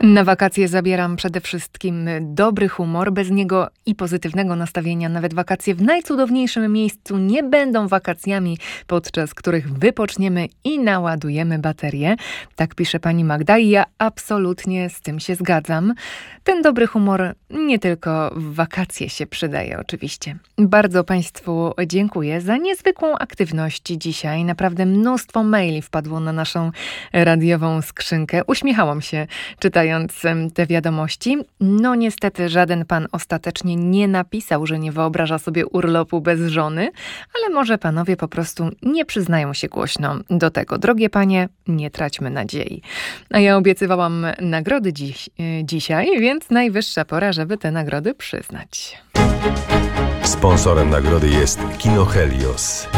Na wakacje zabieram przede wszystkim dobry humor, bez niego i pozytywnego nastawienia. Nawet wakacje w najcudowniejszym miejscu nie będą wakacjami, podczas których wypoczniemy i naładujemy baterie. Tak pisze pani Magda i ja absolutnie z tym się zgadzam. Ten dobry humor nie tylko w wakacje się przydaje oczywiście. Bardzo państwu dziękuję za niezwykłą aktywność dzisiaj. Naprawdę mnóstwo maili wpadło na naszą radiową skrzynkę. Uśmiechałam się czytając te wiadomości. No niestety żaden pan ostatecznie nie napisał, że nie wyobraża sobie urlopu bez żony, ale może panowie po prostu nie przyznają się głośno do tego. Drogie panie, nie traćmy nadziei. A ja obiecywałam nagrody dzisiaj, więc najwyższa pora, żeby te nagrody przyznać. Sponsorem nagrody jest Kino Helios.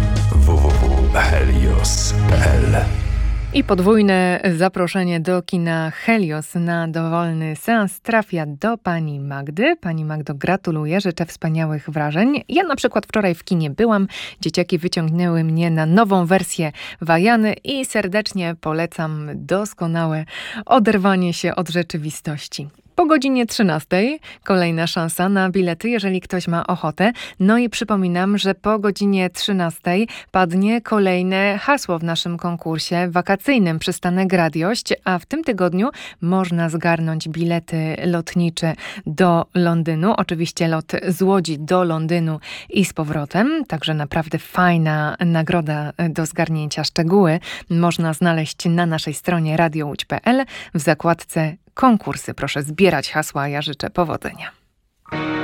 www.helios.pl. I podwójne zaproszenie do kina Helios na dowolny seans trafia do pani Magdy. Pani Magdo, gratuluję, życzę wspaniałych wrażeń. Ja na przykład wczoraj w kinie byłam. Dzieciaki wyciągnęły mnie na nową wersję Wajany i serdecznie polecam doskonałe oderwanie się od rzeczywistości. Po godzinie 13 kolejna szansa na bilety, jeżeli ktoś ma ochotę. No i przypominam, że po godzinie 13 padnie kolejne hasło w naszym konkursie wakacyjnym Przystanek Radiość, a w tym tygodniu można zgarnąć bilety lotnicze do Londynu. Oczywiście lot z Łodzi do Londynu i z powrotem. Także naprawdę fajna nagroda do zgarnięcia. Szczegóły można znaleźć na naszej stronie radiołódź.pl w zakładce konkursy. Proszę zbierać hasła, ja życzę powodzenia.